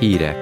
Hírek.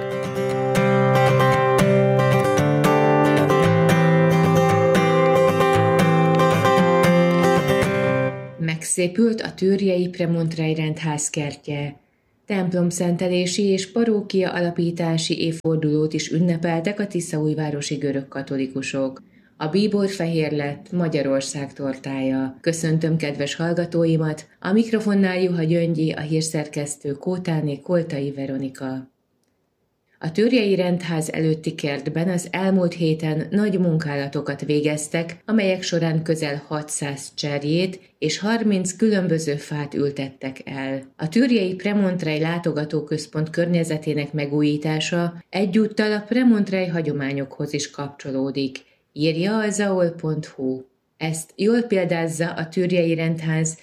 Megszépült a türjei Premontrei rendház kertje. Templomszentelési és parókia alapítási évfordulót is ünnepeltek a tiszaújvárosi görög katolikusok. A bíbor fehér lett Magyarország tortája. Köszöntöm kedves hallgatóimat, a mikrofonnál Juha Gyöngyi, a hírszerkesztő Kótáné Koltai Veronika. A türjei rendház előtti kertben az elmúlt héten nagy munkálatokat végeztek, amelyek során közel 600 cserjét és 30 különböző fát ültettek el. A türjei Premontrei látogatóközpont környezetének megújítása egyúttal a premontrei hagyományokhoz is kapcsolódik, írja a zaol.hu. Ezt jól példázza a türjei rendház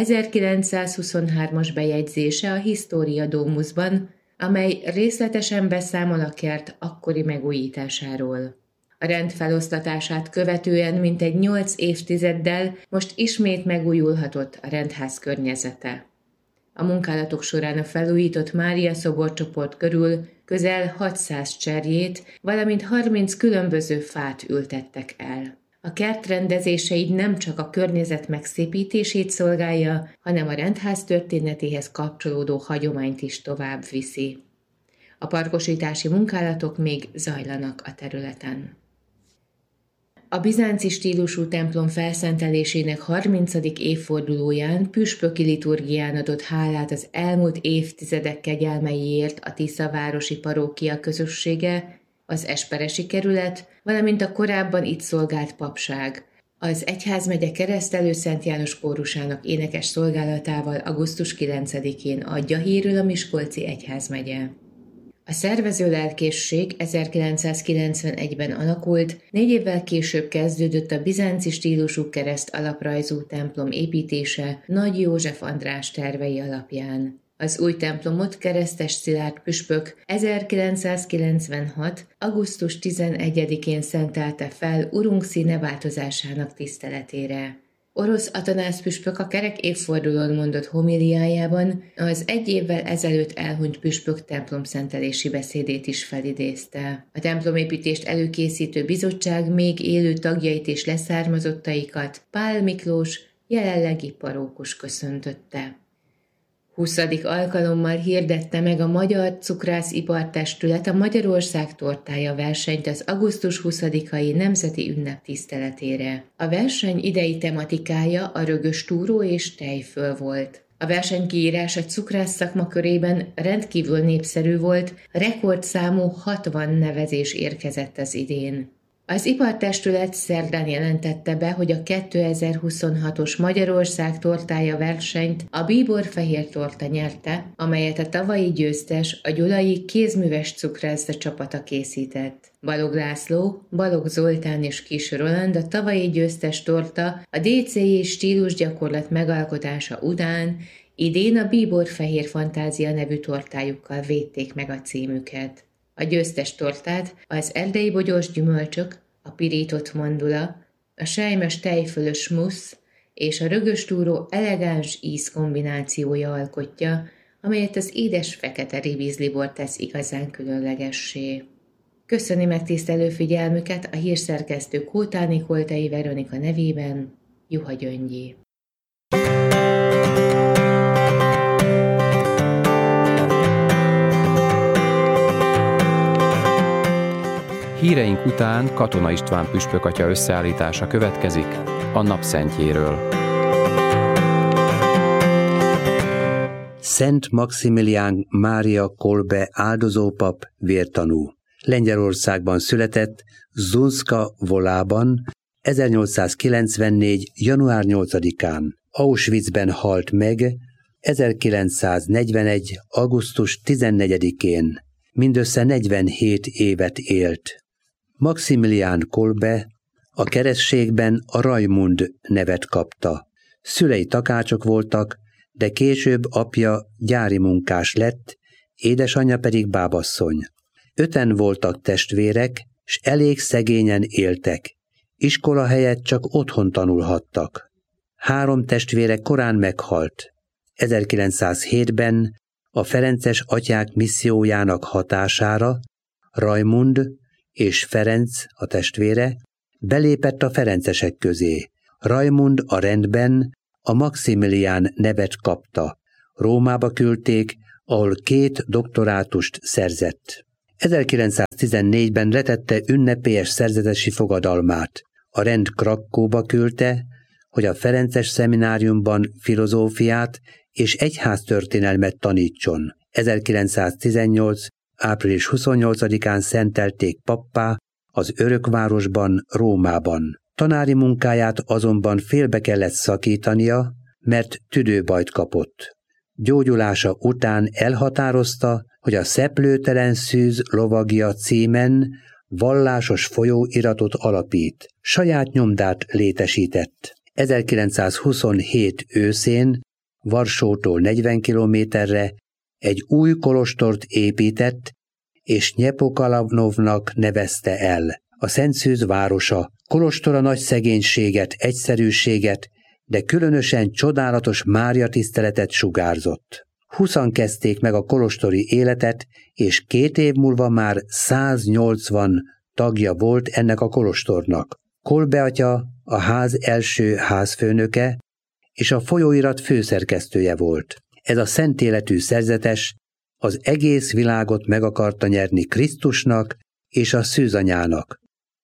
1923-as bejegyzése a Historia Domusban, amely részletesen beszámol a kert akkori megújításáról. A rend feloszlatását követően mintegy 8 évtizeddel most ismét megújulhatott a rendház környezete. A munkálatok során a felújított Mária szoborcsoport körül közel 600 cserjét, valamint 30 különböző fát ültettek el. A kert rendezése így nem csak a környezet megszépítését szolgálja, hanem a rendház történetéhez kapcsolódó hagyományt is tovább viszi. A parkosítási munkálatok még zajlanak a területen. A bizánci stílusú templom felszentelésének 30. évfordulóján püspöki liturgián adott hálát az elmúlt évtizedek kegyelmeiért a Tiszavárosi parókia közössége, az Esperesi kerület, valamint a korábban itt szolgált papság. Az egyházmegye Keresztelő Szent János kórusának énekes szolgálatával augusztus 9-én adja hírül a Miskolci egyházmegye. A szervező lelkészség 1991-ben alakult, 4 évvel később kezdődött a bizánci stílusú kereszt alaprajzú templom építése Nagy József András tervei alapján. Az új templomot Keresztes Szilárd püspök 1996. augusztus 11-én szentelte fel urunk színe változásának tiszteletére. Orosz Atanász püspök a kerek évfordulón mondott homiliájában az 1 évvel ezelőtt elhunyt püspök templomszentelési beszédét is felidézte. A templomépítést előkészítő bizottság még élő tagjait és leszármazottaikat Pál Miklós, jelenlegi parókus köszöntötte. 20. alkalommal hirdette meg a Magyar Cukrászipartestület a Magyarország tortája versenyt az augusztus 20-ai nemzeti ünnep tiszteletére. A verseny idei tematikája a rögös túró és tejföl volt. A verseny kiírása cukrász szakma körében rendkívül népszerű volt, rekordszámú 60 nevezés érkezett az idén. Az ipartestület szerdán jelentette be, hogy a 2026-os Magyarország tortája versenyt a bíbor fehér torta nyerte, amelyet a tavalyi győztes, a gyulai kézműves cukrászda csapata készített. Balog László, Balog Zoltán és Kis Roland, a tavalyi győztes torta a DCI stílusgyakorlat megalkotása után idén a Bíbor Fehér Fantázia nevű tortájukkal védték meg a címüket. A győztes tortát az erdei bogyós gyümölcsök, a pirított mandula, a selymes tejfölös mussz és a rögös túró elegáns íz kombinációja alkotja, amelyet az édes fekete ribizlibor tesz igazán különlegessé. Köszöni megtisztelő figyelmüket a hírszerkesztő Kótáné Koltai Veronika nevében, Juha Gyöngyi. Híreink után Katona István püspök atya összeállítása következik a napszentjéről. Szent Maximilián Mária Kolbe áldozópap vértanú. Lengyelországban született, Zunszka Volában, 1894. január 8-án. Auschwitzben halt meg, 1941. augusztus 14-én. Mindössze 47 évet élt. Maximilián Kolbe a keresztségben a Rajmund nevet kapta. Szülei takácsok voltak, de később apja gyári munkás lett, édesanyja pedig bábasszony. 5-en voltak testvérek, s elég szegényen éltek. Iskola helyett csak otthon tanulhattak. 3 testvére korán meghalt. 1907-ben a ferences atyák missziójának hatására Rajmund és Ferenc, a testvére, belépett a ferencesek közé. Rajmund a rendben a Maximilián nevet kapta. Rómába küldték, ahol 2 doktorátust szerzett. 1914-ben letette ünnepélyes szerzetesi fogadalmát. A rend Krakkóba küldte, hogy a ferences szemináriumban filozófiát és egyháztörténelmet tanítson. 1918. április 28-án szentelték pappá az Örökvárosban, Rómában. Tanári munkáját azonban félbe kellett szakítania, mert tüdőbajt kapott. Gyógyulása után elhatározta, hogy a Szeplőtelen szűz lovagja címen vallásos folyóiratot alapít. Saját nyomdát létesített. 1927 őszén Varsótól 40 kilométerre egy új kolostort épített, és Nyepokalavnovnak nevezte el. A Szent Szűz városa. Kolostora nagy szegénységet, egyszerűséget, de különösen csodálatos Mária tiszteletet sugárzott. 20-an kezdték meg a kolostori életet, és 2 év múlva már 180 tagja volt ennek a kolostornak. Kolbe atya a ház első házfőnöke, és a folyóirat főszerkesztője volt. Ez a szent életű szerzetes az egész világot meg akarta nyerni Krisztusnak és a szűzanyának.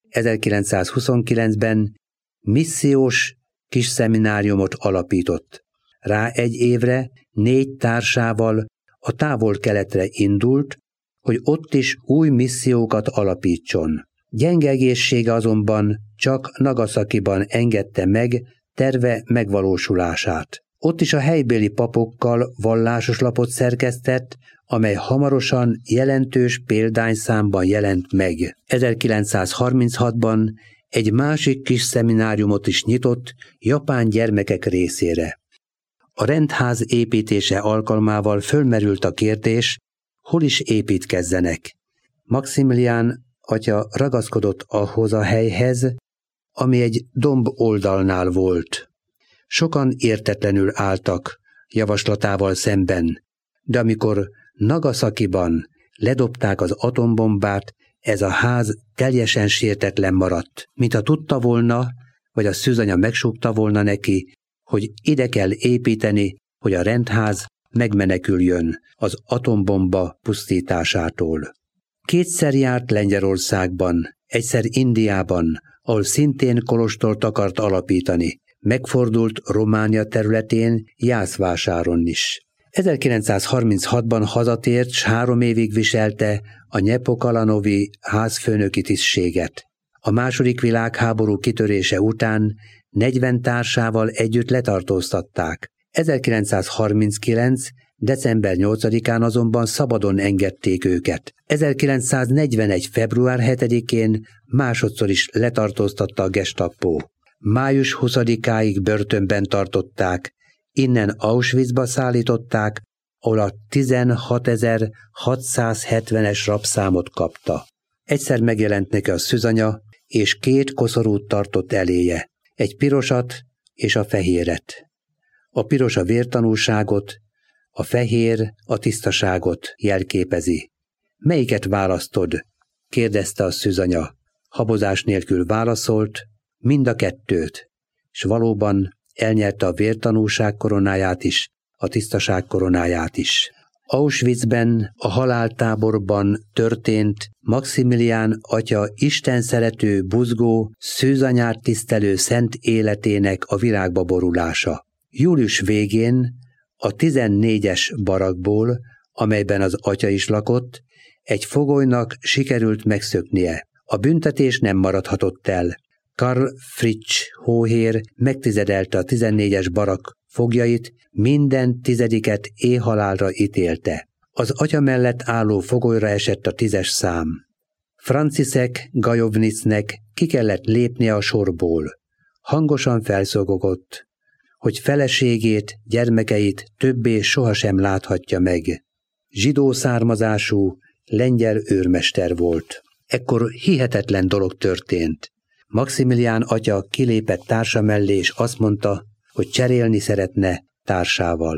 1929-ben missziós kis szemináriumot alapított. Rá egy évre 4 társával a távol-keletre indult, hogy ott is új missziókat alapítson. Gyenge egészsége azonban csak Nagasakiban engedte meg terve megvalósulását. Ott is a helybéli papokkal vallásos lapot szerkesztett, amely hamarosan jelentős példányszámban jelent meg. 1936-ban egy másik kis szemináriumot is nyitott japán gyermekek részére. A rendház építése alkalmával fölmerült a kérdés, hol is építkezzenek. Maximilián atya ragaszkodott ahhoz a helyhez, ami egy domb oldalnál volt. Sokan értetlenül álltak javaslatával szemben, de amikor Nagasakiban ledobták az atombombát, ez a ház teljesen sértetlen maradt, mintha tudta volna, vagy a szűzanya megsúgta volna neki, hogy ide kell építeni, hogy a rendház megmeneküljön az atombomba pusztításától. 2-szer járt Lengyelországban, egyszer Indiában, ahol szintén kolostort akart alapítani. Megfordult Románia területén, Jászvásáron is. 1936-ban hazatért, s 3 évig viselte a Nyepokalanovi házfőnöki tisztséget. A II. Világháború kitörése után 40 társával együtt letartóztatták. 1939. december 8-án azonban szabadon engedték őket. 1941. február 7-én másodszor is letartóztatta a Gestapo. Május 20-áig börtönben tartották, innen Auschwitzba szállították, ahol a 16.670-es rabszámot kapta. Egyszer megjelent neki a szűzanya, és 2 koszorút tartott eléje, egy pirosat és a fehéret. A piros a vértanúságot, a fehér a tisztaságot jelképezi. Melyiket választod? kérdezte a szűzanya. Habozás nélkül válaszolt, mind a 2, és valóban elnyerte a vértanúság koronáját is, a tisztaság koronáját is. Auschwitzben, a haláltáborban történt Maximilián atya istenszerető, buzgó, szűzanyát tisztelő szent életének a virágba borulása. Július végén a 14-es barakból, amelyben az atya is lakott, egy fogolynak sikerült megszöknie. A büntetés nem maradhatott el. Karl Fritsch hóhér megtizedelte a 14-es barak fogjait, minden 10-et éhhalálra ítélte. Az atya mellett álló fogolyra esett a 10-es szám. Franciszek Gajovnicnek ki kellett lépnie a sorból. Hangosan felszogogott, hogy feleségét, gyermekeit többé sohasem láthatja meg. Zsidó származású, lengyel őrmester volt. Ekkor hihetetlen dolog történt. Maximilián atya kilépett társa mellé, és azt mondta, hogy cserélni szeretne társával.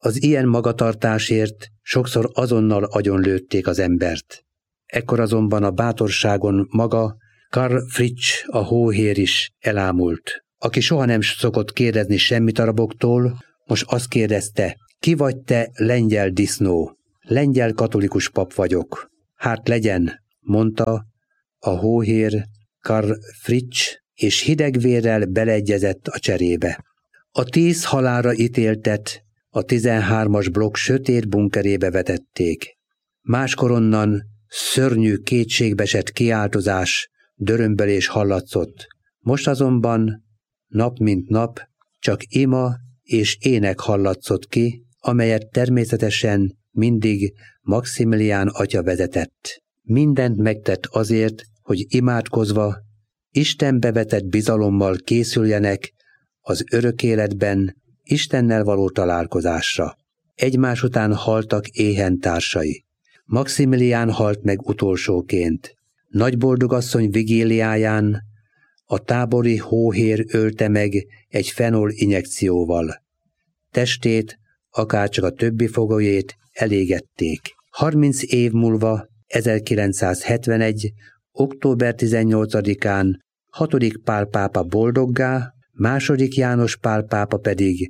Az ilyen magatartásért sokszor azonnal agyonlőtték az embert. Ekkor azonban a bátorságon maga Karl Fritsch, a hóhér is elámult, aki soha nem szokott kérdezni semmit a raboktól, most azt kérdezte: ki vagy te, lengyel disznó? Lengyel katolikus pap vagyok. Hát legyen, mondta a hóhér Karl Fritsch, és hidegvérrel beleegyezett a cserébe. A 10 halálra ítéltet a 13-as blokk sötét bunkerébe vetették. Máskor onnan szörnyű kétségbeesett kiáltozás, dörömbölés hallatszott. Most azonban nap mint nap csak ima és ének hallatszott ki, amelyet természetesen mindig Maximilián atya vezetett. Mindent megtett azért, hogy imádkozva, Istenbe vetett bizalommal készüljenek az örök életben Istennel való találkozásra. Egymás után haltak éhen társai. Maximilián halt meg utolsóként. Nagyboldogasszony vigíliáján a tábori hóhér ölte meg egy fenol injekcióval. Testét, akárcsak a többi fogolyét elégették. 30 év múlva, 1971. október 18-án 6. Pál pápa boldoggá, 2. János Pál pápa pedig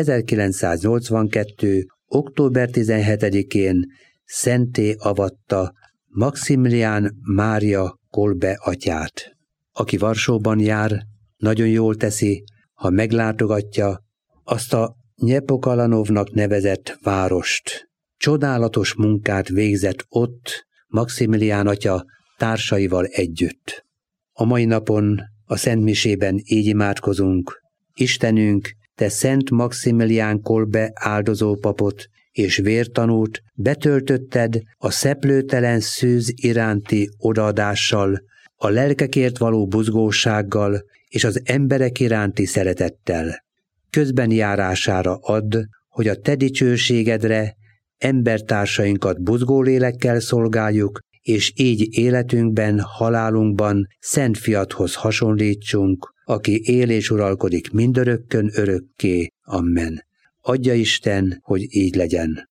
1982. október 17-én szentté avatta Maximilián Mária Kolbe atyát. Aki Varsóban jár, nagyon jól teszi, ha meglátogatja azt a Nyepokalanovnak nevezett várost. Csodálatos munkát végzett ott Maximilián atya társaival együtt. A mai napon a szentmisében így imádkozunk: Istenünk, te Szent Maximilián Kolbe áldozópapot és vértanút betöltötted a szeplőtelen szűz iránti odaadással, a lelkekért való buzgósággal és az emberek iránti szeretettel. Közben járására add, hogy a te dicsőségedre embertársainkat buzgó lélekkel szolgáljuk, és így életünkben, halálunkban Szent Fiadhoz hasonlítsunk, aki él és uralkodik mindörökkön örökké. Amen. Adja Isten, hogy így legyen.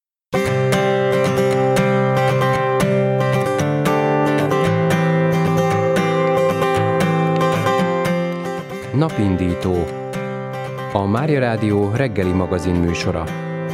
Napindító. A Mária Rádió reggeli magazin műsora.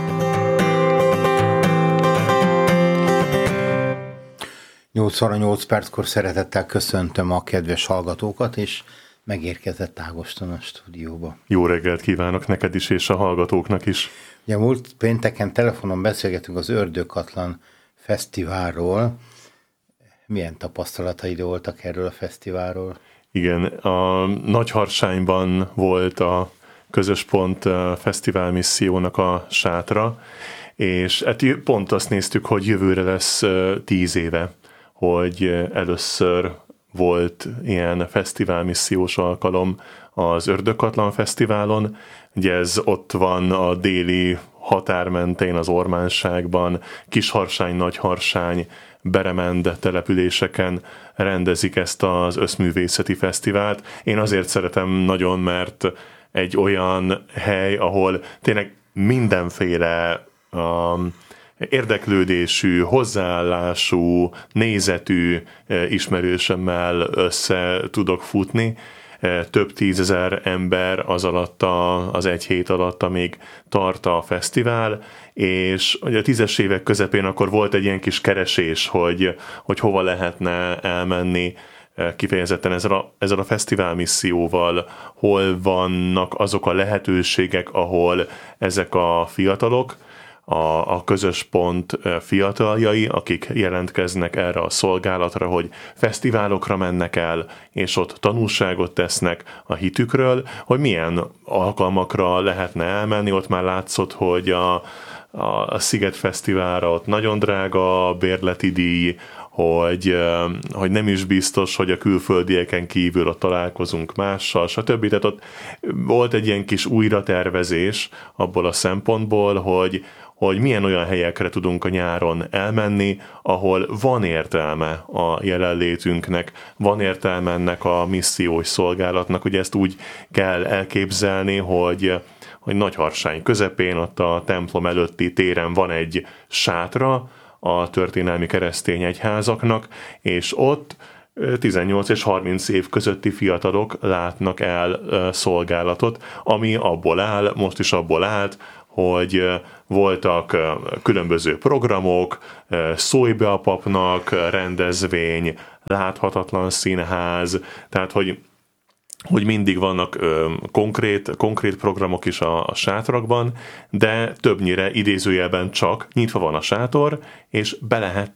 Nyolc óra 8 perckor szeretettel köszöntöm a kedves hallgatókat, és megérkezett Ágoston a stúdióba. Jó reggelt kívánok neked is, és a hallgatóknak is. Ugye múlt pénteken telefonon beszélgetünk az Ördögkatlan Fesztiválról. Milyen tapasztalataid voltak erről a fesztiválról? Igen, a Nagyharsányban volt a Közös Pont Fesztivál missziónak a sátra, és pont azt néztük, hogy jövőre lesz 10 éve, hogy először volt ilyen fesztiválmissziós alkalom az Ördögkatlan Fesztiválon. Ugye ez ott van a déli határ mentén, az Ormánságban, Kisharsány, Nagyharsány, Beremend településeken rendezik ezt az összművészeti fesztivált. Én azért szeretem nagyon, mert egy olyan hely, ahol tényleg mindenféle érdeklődésű, hozzáállású, nézetű ismerősömmel össze tudok futni. Több 10 000 ember az egy hét alatt, amíg tart a fesztivál, és a 10-es évek közepén akkor volt egy ilyen kis keresés, hogy hova lehetne elmenni kifejezetten ezzel a fesztivál misszióval, hol vannak azok a lehetőségek, ahol ezek a fiatalok, a Közös Pont fiataljai, akik jelentkeznek erre a szolgálatra, hogy fesztiválokra mennek el, és ott tanúságot tesznek a hitükről, hogy milyen alkalmakra lehetne elmenni. Ott már látszott, hogy a Sziget Fesztiválra ott nagyon drága a bérleti díj, hogy nem is biztos, hogy a külföldieken kívül ott találkozunk mással, stb. Tehát ott volt egy ilyen kis újratervezés abból a szempontból, hogy milyen olyan helyekre tudunk a nyáron elmenni, ahol van értelme a jelenlétünknek, van értelme ennek a missziós szolgálatnak. Ugye ezt úgy kell elképzelni, hogy Nagyharsány közepén, ott a templom előtti téren van egy sátra a történelmi keresztény egyházaknak, és ott 18 és 30 év közötti fiatalok látnak el szolgálatot, ami abból áll, most is abból állt, hogy voltak különböző programok, Szólj be a papnak, rendezvény, láthatatlan színház, tehát hogy mindig vannak konkrét programok is a sátrakban, de többnyire idézőjelben csak nyitva van a sátor, és be lehet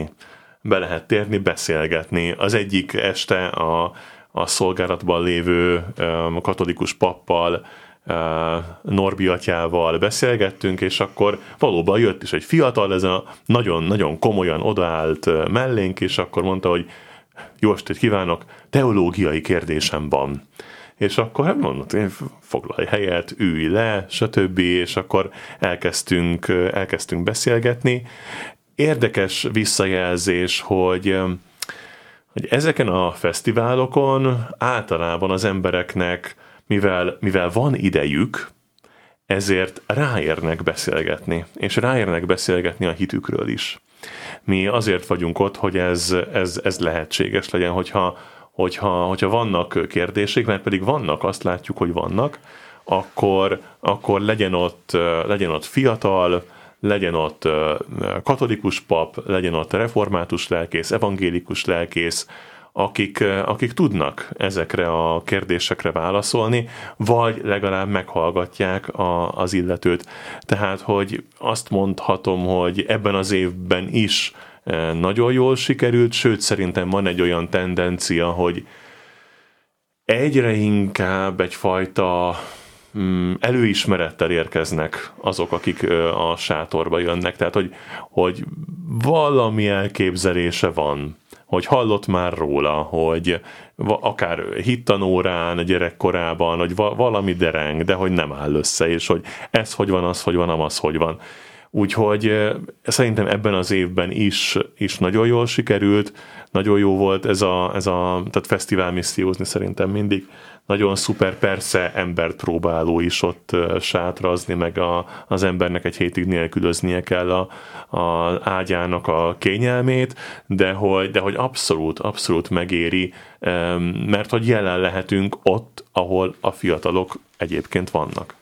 térni, beszélgetni. Az egyik este a szolgálatban lévő katolikus pappal, Norbi atyával beszélgettünk, és akkor valóban jött is egy fiatal, ez a nagyon-nagyon komolyan odaállt mellénk, és akkor mondta, hogy jó estét kívánok, teológiai kérdésem van. És akkor mondott, foglalj helyet, ülj le, stb. És akkor elkezdtünk beszélgetni. Érdekes visszajelzés, hogy ezeken a fesztiválokon általában az embereknek, mivel van idejük, ezért ráérnek beszélgetni, és ráérnek beszélgetni a hitükről is. Mi azért vagyunk ott, hogy ez lehetséges legyen, hogyha vannak kérdések, mert pedig vannak, azt látjuk, hogy vannak, akkor legyen ott fiatal, legyen ott katolikus pap, legyen ott református lelkész, evangélikus lelkész, akik tudnak ezekre a kérdésekre válaszolni, vagy legalább meghallgatják az illetőt. Tehát, hogy azt mondhatom, hogy ebben az évben is nagyon jól sikerült, sőt szerintem van egy olyan tendencia, hogy egyre inkább egyfajta előismerettel érkeznek azok, akik a sátorba jönnek. Tehát, hogy valami elképzelése van, hogy hallott már róla, hogy akár hittanórán, gyerekkorában, hogy valami dereng, de hogy nem áll össze, és hogy ez hogy van, az hogy van, amaz hogy van. Úgyhogy szerintem ebben az évben is nagyon jól sikerült, nagyon jó volt tehát fesztivál missziózni szerintem mindig. Nagyon szuper, persze embert próbáló is ott sátrazni, meg az embernek egy hétig nélkülöznie kell az ágyának a kényelmét, de hogy abszolút megéri, mert hogy jelen lehetünk ott, ahol a fiatalok egyébként vannak.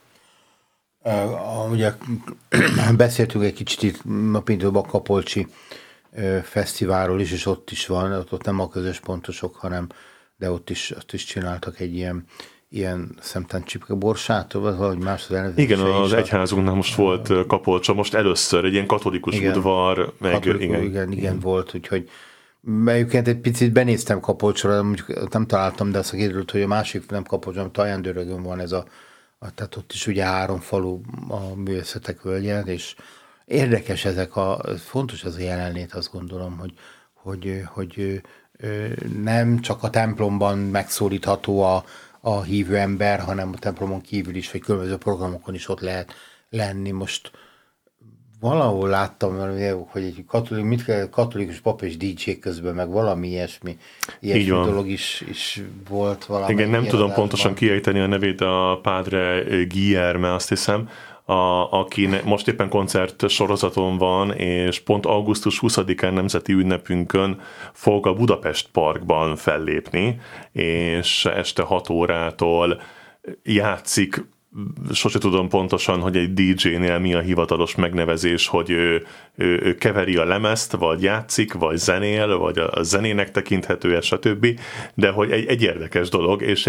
Ugye beszéltünk egy kicsit itt a Bakapolcsi fesztiválról is, és ott is van, ott nem a közös pontosok, hanem de ott is csináltak egy ilyen szemtán csipkeborsától, vagy valahogy máshoz elnevezés. Igen, az egyházunknál most volt Kapolcsa, most először egy ilyen katolikus udvar. Igen, volt, úgyhogy egyébként egy picit benéztem Kapolcsra, nem találtam, de azt kiderült, hogy a másik nem Kapolcsa, hanem Tajandörögön van ez tehát ott is ugye 3 falu a művészetek völgyen, és érdekes fontos ez a jelenlét, azt gondolom, hogy nem csak a templomban megszólítható a hívő ember, hanem a templomon kívül is, vagy különböző programokon is ott lehet lenni. Most valahol láttam, hogy egy katolikus pap és DJ közben, meg valami ilyesmi dolog is volt. Igen, nem tudom pontosan kiejteni a nevét, a Padre Guillerme, azt hiszem, aki most éppen koncert sorozaton van, és pont augusztus 20-án nemzeti ünnepünkön fog a Budapest Parkban fellépni, és este 6 órától játszik, sose tudom pontosan, hogy egy DJ-nél mi a hivatalos megnevezés, hogy ő keveri a lemezt, vagy játszik, vagy zenél, vagy a zenének tekinthető, stb. De hogy egy érdekes dolog, és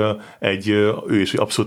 ő is abszolút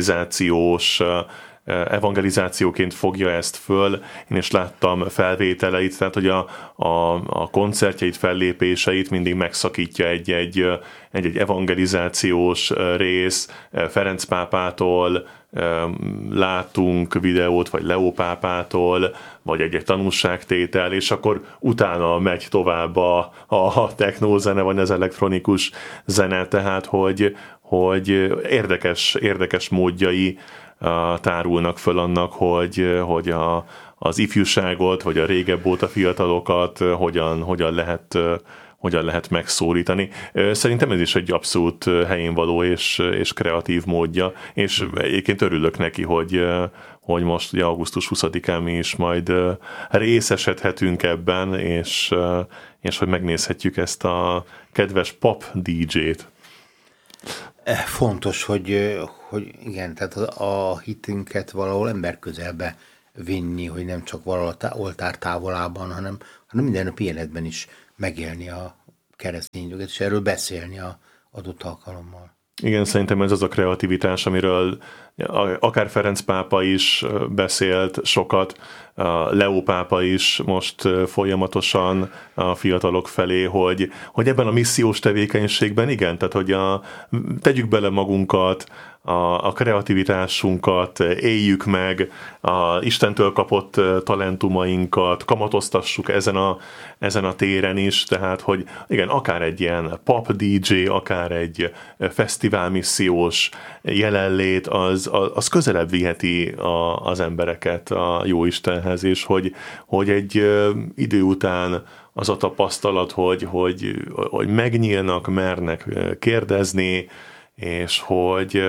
evangelizációként fogja ezt föl. Én is láttam felvételeit, tehát hogy a koncertjeit, fellépéseit mindig megszakítja egy evangelizációs rész. Ferenc pápától látunk videót, vagy Leó pápától, vagy egy tanúságtétel, és akkor utána megy tovább a technózene, vagy az elektronikus zene, tehát hogy érdekes módjai tárulnak föl annak, hogy az ifjúságot, vagy a régebb óta fiatalokat hogyan hogyan lehet megszólítani. Szerintem ez is egy abszolút helyén való és kreatív módja, és egyébként örülök neki, hogy most ugye augusztus 20-án mi is majd részesedhetünk ebben, és hogy megnézhetjük ezt a kedves pop DJ-t. Fontos, hogy igen, tehát a hitünket valahol emberközelbe vinni, hogy nem csak valahol oltár távolában, hanem mindennapi életben is megélni a keresztény jogot, és erről beszélni a adott alkalommal. Igen, szerintem ez az a kreativitás, amiről akár Ferenc pápa is beszélt sokat, Leó pápa is most folyamatosan a fiatalok felé, hogy ebben a missziós tevékenységben igen, tehát hogy tegyük bele magunkat, a kreativitásunkat, éljük meg, a Istentől kapott talentumainkat, kamatoztassuk ezen a téren is, tehát hogy igen, akár egy ilyen pop DJ, akár egy fesztiválmissziós jelenlét, az közelebb viheti az embereket a Jóistenhez, és hogy egy idő után az a tapasztalat, hogy megnyílnak, mernek kérdezni, és hogy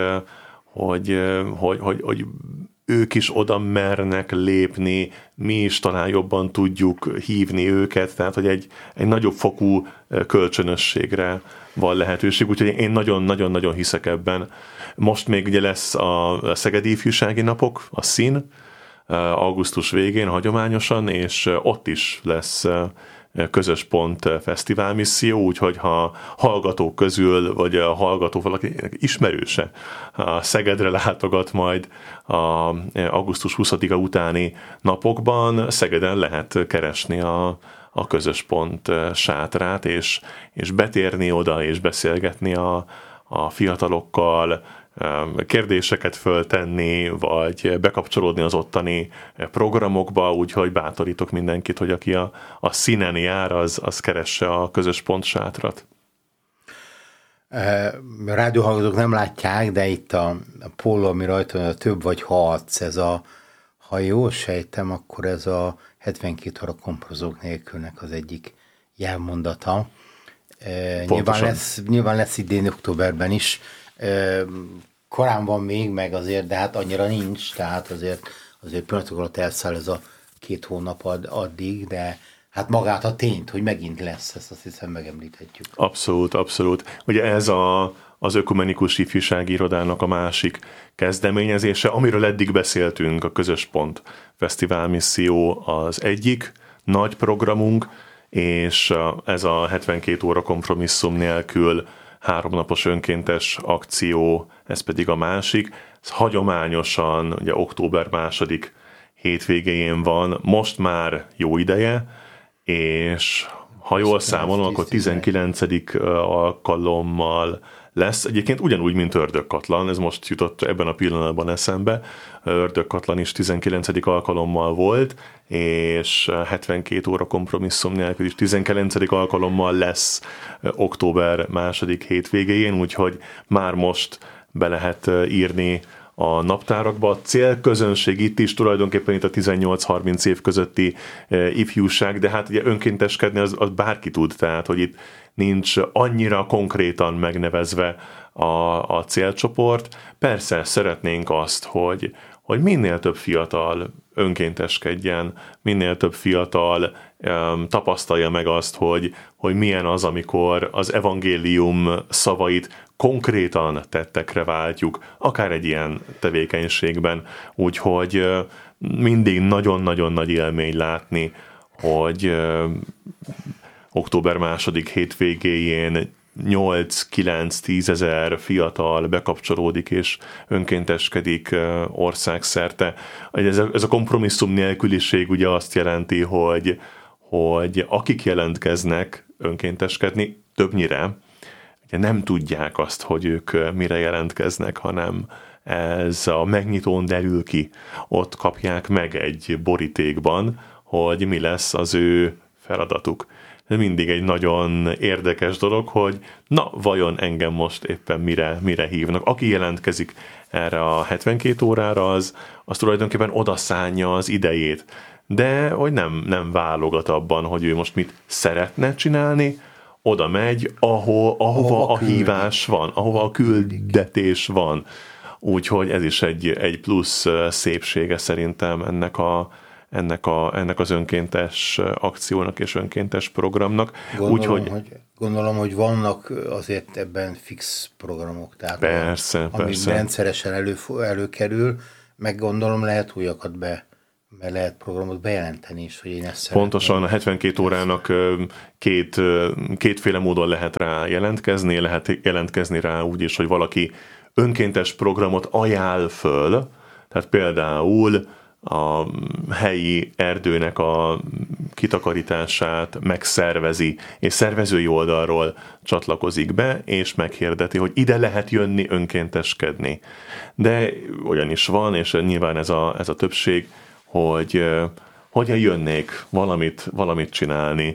ők is oda mernek lépni, mi is talán jobban tudjuk hívni őket, tehát hogy egy nagyobb fokú kölcsönösségre van lehetőség, úgyhogy én nagyon-nagyon hiszek ebben. Most még ugye lesz a Szegedi Ifjúsági Napok, a szín, augusztus végén hagyományosan, és ott is lesz Közös Pont fesztiválmisszió, úgyhogy ha hallgatók közül, vagy a hallgató valaki ismerőse a Szegedre látogat majd a augusztus 20-a utáni napokban, Szegeden lehet keresni a Közös Pont sátrát, és betérni oda, és beszélgetni a fiatalokkal, kérdéseket föltenni, vagy bekapcsolódni az ottani programokba, úgyhogy bátorítok mindenkit, hogy aki a színen jár, az keresse a Közös Pont sátrat. Rádióhallgatók nem látják, de itt a póló, ami rajta van, a több vagy hatsz, ha jól sejtem, akkor ez a 72 óra komprozók nélkülnek az egyik jelmondata. Nyilván lesz idén októberben is. Korán van még, meg azért, de hát annyira nincs, tehát azért pillanatok alatt elszáll ez a 2 hónap addig, de hát magát a tényt, hogy megint lesz, ezt azt hiszem megemlíthetjük. Abszolút. Ugye ez az Ökumenikus Ifjúsági Irodának a másik kezdeményezése, amiről eddig beszéltünk, a Közös Pont Fesztiválmisszió az egyik nagy programunk, és ez a 72 óra kompromisszum nélkül 3 napos önkéntes akció, ez pedig a másik. Ez hagyományosan ugye október 2. hétvégéjén van, most már jó ideje, és ha jól számolom, akkor 19. alkalommal lesz. Egyébként ugyanúgy, mint Ördögkatlan, ez most jutott ebben a pillanatban eszembe. Ördögkatlan is 19. alkalommal volt, és 72 óra kompromisszum nélkül is 19. alkalommal lesz október 2. hétvégéjén, úgyhogy már most be lehet írni a naptárakba. A célközönség itt is tulajdonképpen itt a 18-30 év közötti ifjúság, de hát ugye önkénteskedni az bárki tud, tehát hogy itt nincs annyira konkrétan megnevezve a célcsoport. Persze szeretnénk azt, hogy minél több fiatal önkénteskedjen, minél több fiatal tapasztalja meg azt, hogy milyen az, amikor az evangélium szavait konkrétan tettekre váltjuk, akár egy ilyen tevékenységben. Úgyhogy mindig nagyon-nagyon nagy élmény látni, hogy október 2. hétvégéjén 8-9-10 ezer fiatal bekapcsolódik és önkénteskedik országszerte. Ez a kompromisszum nélküliség ugye azt jelenti, hogy akik jelentkeznek önkénteskedni, többnyire ugye nem tudják azt, hogy ők mire jelentkeznek, hanem ez a megnyitón derül ki. Ott kapják meg egy borítékban, hogy mi lesz az ő feladatuk. Ez mindig egy nagyon érdekes dolog, hogy na, vajon engem most éppen mire hívnak. Aki jelentkezik erre a 72 órára, az tulajdonképpen odaszánja az idejét. De hogy nem válogat abban, hogy ő most mit szeretne csinálni, oda megy, ahova a hívás van, ahova a küldetés van. Úgyhogy ez is egy plusz szépsége szerintem ennek az önkéntes akciónak és önkéntes programnak. Gondolom, hogy vannak azért ebben fix programok, tehát persze. rendszeresen előkerül, meg gondolom lehet újakat mert lehet programot bejelenteni is, hogy én ezt szeretném. Pontosan, a 72 órának kétféle módon lehet rá jelentkezni. Lehet jelentkezni rá úgy is, hogy valaki önkéntes programot ajánl föl, tehát például a helyi erdőnek a kitakarítását megszervezi, és szervezői oldalról csatlakozik be, és meghirdeti, hogy ide lehet jönni önkénteskedni. De olyan is van, és nyilván ez a többség, hogy hogyan jönnék valamit csinálni,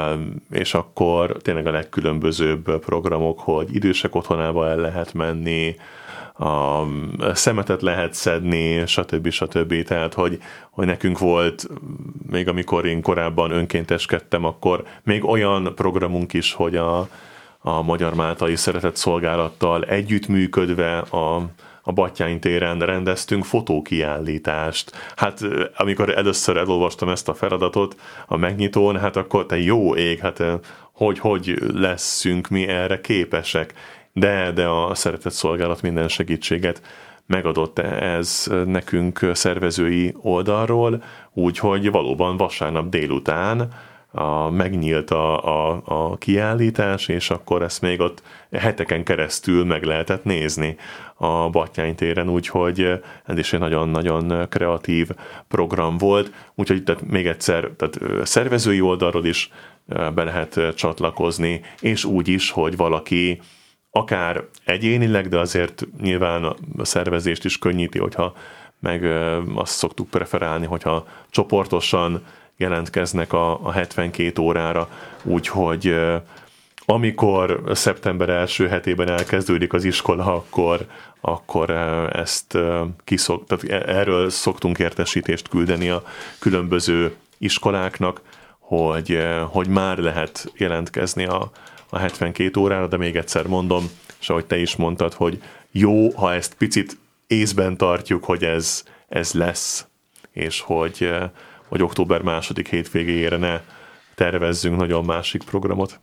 és akkor tényleg a legkülönbözőbb programok, hogy idősek otthonába el lehet menni, a szemetet lehet szedni, stb. Tehát, hogy nekünk volt, még amikor én korábban önkénteskedtem, akkor még olyan programunk is, hogy a Magyar Máltai Szeretett Szolgálattal együttműködve a Batthyány téren rendeztünk fotókiállítást. Hát amikor először elolvastam ezt a feladatot a megnyitón, hát akkor te jó ég, hát hogy leszünk mi erre képesek. De a Szeretett Szolgálat minden segítséget megadott ez nekünk szervezői oldalról, úgyhogy valóban vasárnap délután megnyílt a kiállítás, és akkor ezt még ott heteken keresztül meg lehetett nézni a Batthyány téren, úgyhogy ez is egy nagyon-nagyon kreatív program volt, úgyhogy tehát még egyszer, tehát szervezői oldalról is be lehet csatlakozni, és úgy is, hogy valaki akár egyénileg, de azért nyilván a szervezést is könnyíti, hogyha meg azt szoktuk preferálni, hogyha csoportosan jelentkeznek a 72 órára, úgyhogy amikor szeptember első hetében elkezdődik az iskola, akkor ezt tehát erről szoktunk értesítést küldeni a különböző iskoláknak, hogy már lehet jelentkezni a 72 órára, de még egyszer mondom, és ahogy te is mondtad, hogy jó, ha ezt picit észben tartjuk, hogy ez lesz, és hogy október 2. hétvégéjére ne tervezzünk nagyon másik programot.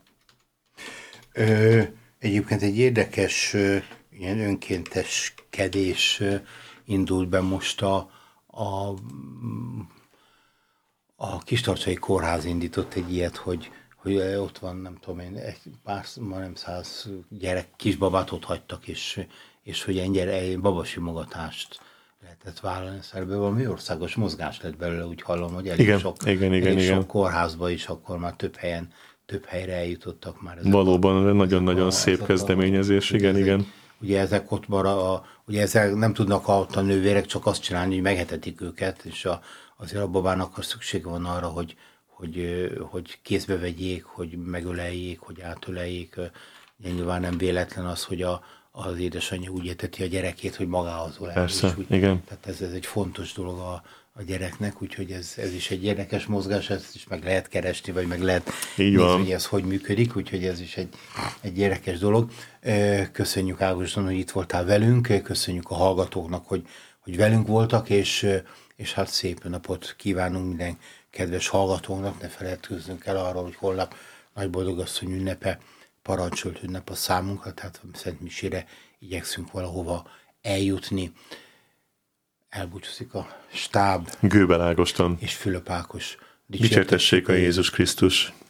Egyébként egy érdekes ilyen önkénteskedés indult be most a Kistarcsai Kórház indított egy ilyet, hogy ott van, nem tudom én, majdnem 100 gyerek, kisbabát ott hagytak, és hogy egy babasimogatást lehetett vállalni, szóval valami országos mozgás lett belőle, úgy hallom, hogy elég sok kórházba is akkor már több helyre eljutottak már. Valóban, nagyon-nagyon szép kezdeményezés, igen. Ugye ezek ott ugye ezek nem tudnak ott a nővérek csak azt csinálni, hogy megetetik őket, és azért a babának akkor szüksége van arra, hogy kézbe vegyék, hogy megöleljék, hogy átöleljék. Nyilván nem véletlen az, hogy az édesanyja úgy eteti a gyerekét, hogy magához ölel. Persze, igen. Tehát ez egy fontos dolog a gyereknek, úgyhogy ez is egy érdekes mozgás, ezt is meg lehet keresni, vagy meg lehet nézni, hogy ez hogy működik, úgyhogy ez is egy érdekes dolog. Köszönjük, Ágoston, hogy itt voltál velünk, köszönjük a hallgatóknak, hogy velünk voltak, és hát szép napot kívánunk minden kedves hallgatónak, ne feledkezzünk el arról, hogy holnap Nagyboldogasszony ünnepe, parancsolt ünnep a számunkra, tehát a Szent Misére igyekszünk valahova eljutni. Elbúcsúzik a stáb. Gőbel Ágoston és Fülöp Ákos. Dicsértessék a Jézus Krisztus.